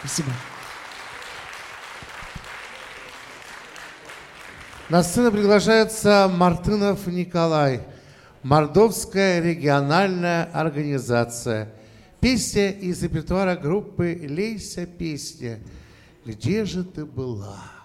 Спасибо. На сцену приглашается Мартынов Николай, Мордовская региональная организация. Песня из репертуара группы «Лейся, песня, где же ты была?»